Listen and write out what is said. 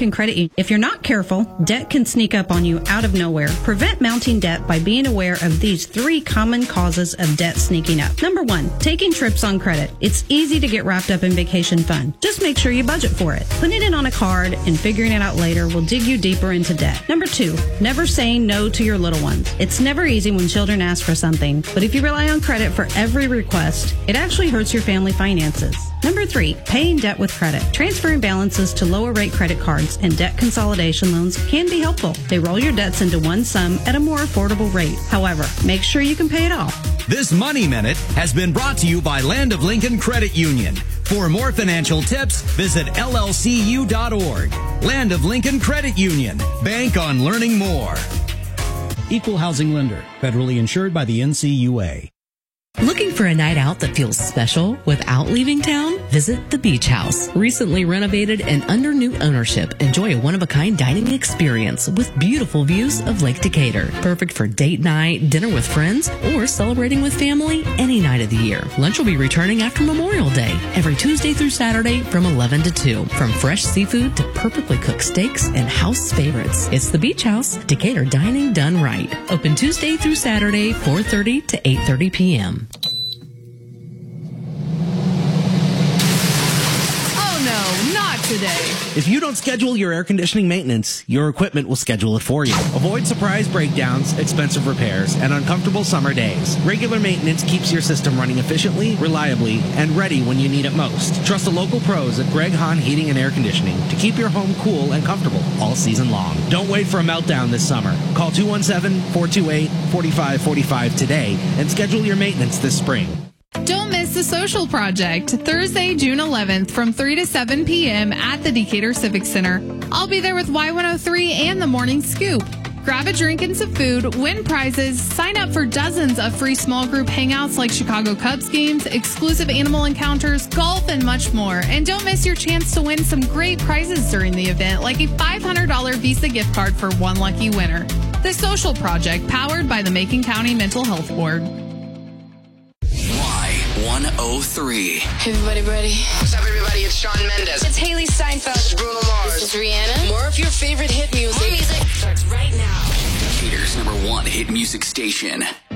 Lincoln Credit Union. If you're not careful, debt can sneak up on you out of nowhere. Prevent mounting debt by being aware of these 3 common causes of debt sneaking up. Number 1, taking trips on credit. It's easy to get wrapped up in vacation fun. Just make sure you budget for it. Putting it on a card and figuring it out later will dig you deeper into debt. Number 2, never saying no to your little ones. It's never easy when children ask for something, but if you rely on credit for every request, it actually hurts your family finances. Number 3, paying debt with credit. Transferring balances to lower rate credit cards and debt consolidation loans can be helpful. They roll your debts into one sum at a more affordable rate. However, make sure you can pay it off. This Money Minute has been brought to you by Land of Lincoln Credit Union. For more financial tips, visit llcu.org. Land of Lincoln Credit Union. Bank on learning more. Equal housing lender. Federally insured by the NCUA. Looking for a night out that feels special without leaving town? Visit the Beach House. Recently renovated and under new ownership, enjoy a one-of-a-kind dining experience with beautiful views of Lake Decatur. Perfect for date night, dinner with friends, or celebrating with family any night of the year. Lunch will be returning after Memorial Day, every Tuesday through Saturday from 11 to 2. From fresh seafood to perfectly cooked steaks and house favorites. It's the Beach House, Decatur dining done right. Open Tuesday through Saturday, 4:30 to 8:30 p.m. Today. If you don't schedule your air conditioning maintenance, your equipment will schedule it for you. Avoid surprise breakdowns, expensive repairs, and uncomfortable summer days. Regular maintenance keeps your system running efficiently, reliably, and ready when you need it most. Trust the local pros at Greg Hahn Heating and Air Conditioning to keep your home cool and comfortable all season long. Don't wait for a meltdown this summer. Call 217-428-4545 today and schedule your maintenance this spring. Don't miss The Social Project, Thursday, June 11th from 3 to 7 p.m. at the Decatur Civic Center. I'll be there with Y103 and The Morning Scoop. Grab a drink and some food, win prizes, sign up for dozens of free small group hangouts like Chicago Cubs games, exclusive animal encounters, golf, and much more. And don't miss your chance to win some great prizes during the event, like a $500 Visa gift card for one lucky winner. The Social Project, powered by the Macon County Mental Health Board. 103. Hey, everybody ready? What's up, everybody? It's Shawn Mendes. It's Haley Steinfeld. This is Bruno Mars. This is Rihanna. More of your favorite hit music. More music starts right now. Decatur's #1 hit music station.